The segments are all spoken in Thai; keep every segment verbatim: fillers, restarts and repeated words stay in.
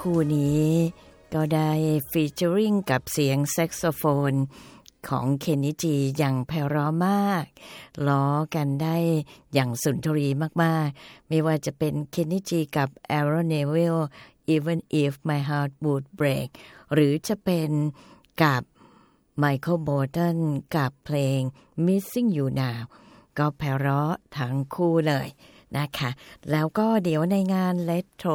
คู่นี้ก็ได้ฟีเจอริงกับเสียงแซกโซโฟนของเคนนิจิอย่างไพเราะมากล้อกันได้อย่างสุนทรีมากๆไม่ว่าจะเป็นเคนนิจิกับ Aaron Neville Even If My Heart Would Break หรือจะเป็นกับ Michael Bolton กับเพลง Missing You Now ก็ไพเราะทั้งคู่เลยนะคะแล้วก็เดี๋ยวในงาน Retro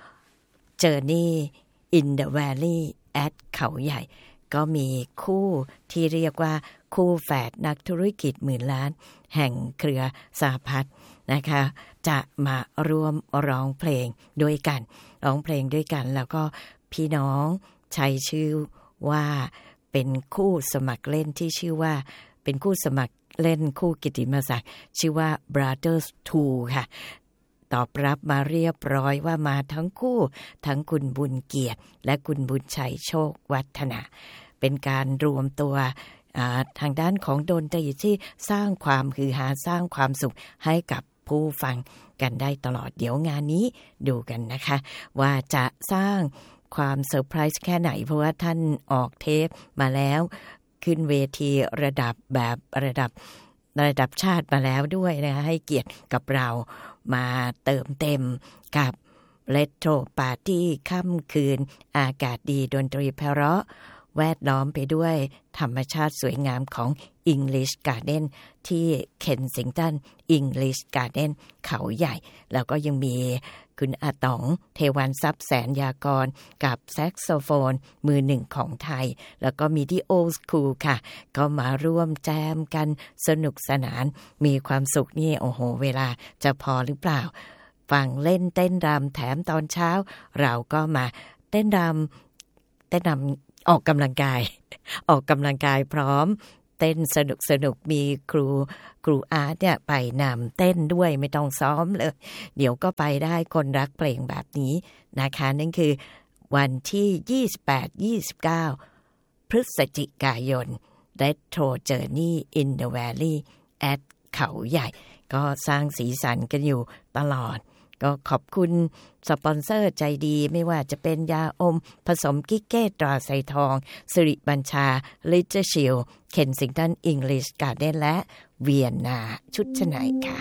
Journey in the Valley at เขาใหญ่ก็มีคู่ที่เรียกว่าคู่แฝดนักธุรกิจหมื่นล้านแห่งเครือสหพัฒน์นะคะจะมาร่วมร้องเพลงด้วยกันร้องเพลงด้วยกันแล้วก็พี่น้องใช้ชื่อว่าเป็นคู่สมัครเล่นที่ชื่อว่าเป็นคู่สมัครเล่นคู่กิตติมศักดิ์ชื่อว่า Brothers ทู ค่ะตอบรับมาเรียบร้อยว่ามาทั้งคู่ทั้งคุณบุญเกียรติและคุณบุญชัยโชควัฒนาเป็นการรวมตัวทางด้านของดนตรีที่สร้างความฮือฮาสร้างความสุขให้กับผู้ฟังกันได้ตลอดเดี๋ยวงานนี้ดูกันนะคะว่าจะสร้างความเซอร์ไพรส์แค่ไหนเพราะว่าท่านออกเทปมาแล้วขึ้นเวทีระดับแบบระดับระดับชาติมาแล้วด้วยนะคะให้เกียรติกับเรามาเติมเต็มกับเรโทรปาร์ตี้ค่ำคืนอากาศดีดนตรีไพเราะแวดล้อมไปด้วยธรรมชาติสวยงามของ English Garden ที่ Kensington English Garden เขาใหญ่แล้วก็ยังมีคุณอาต๋องเทวันทรัพย์แสนยากรกับแซกโซโฟนมือหนึ่งของไทยแล้วก็มีที่โอสคูลค่ะก็มาร่วมแจมกันสนุกสนานมีความสุขนี่โอ้โหเวลาจะพอหรือเปล่าฟังเล่นเต้นรำแถมตอนเช้าเราก็มาเต้นรำเต้นรำออกกำลังกายออกกำลังกายพร้อมเต้นสนุกสนุกมีครูครูอาร์ตเนี่ยไปนำเต้นด้วยไม่ต้องซ้อมเลยเดี๋ยวก็ไปได้คนรักเพลงแบบนี้นะคะนั่นคือวันที่ยี่สิบแปด ยี่สิบเก้าพฤศจิกายน Retro Journey in the Valley at เขาใหญ่ก็สร้างสีสันกันอยู่ตลอดก็ขอบคุณสปอนเซอร์ใจดีไม่ว่าจะเป็นยาอมผสมกิ๊กเก้ตราไซทองสิริบัญชาลิเจอร์ชิลเคนซิงตันอิงลิชการ์เด้นและเวียนนาชุดชไนค่ะ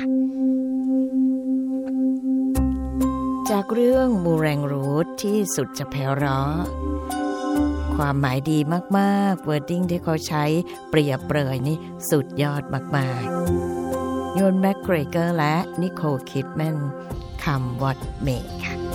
จากเรื่องมูแรงรูทที่สุดจะไพเราะความหมายดีมากๆเวิร์ดดิ้งที่เขาใช้เปรียบเปรยนี่สุดยอดมากๆโยนแมคเกรเกอร์และนิโคลคิดแมนคำวอตเมย์ค่ะ